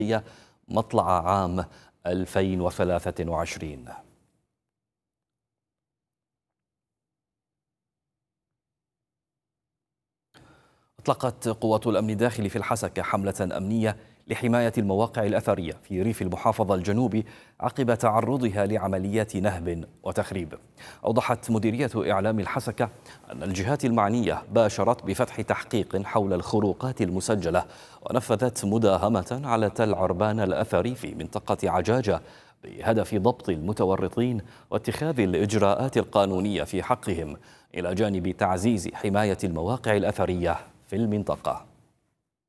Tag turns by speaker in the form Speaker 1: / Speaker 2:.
Speaker 1: مطلع عام 2023. أطلقت قوات الأمن الداخلي في الحسكة حملة أمنية لحماية المواقع الأثرية في ريف المحافظة الجنوبي عقب تعرضها لعمليات نهب وتخريب. أوضحت مديرية إعلام الحسكة أن الجهات المعنية باشرت بفتح تحقيق حول الخروقات المسجلة، ونفذت مداهمة على تل عربان الأثري في منطقة عجاجة بهدف ضبط المتورطين واتخاذ الإجراءات القانونية في حقهم، إلى جانب تعزيز حماية المواقع الأثرية في المنطقة.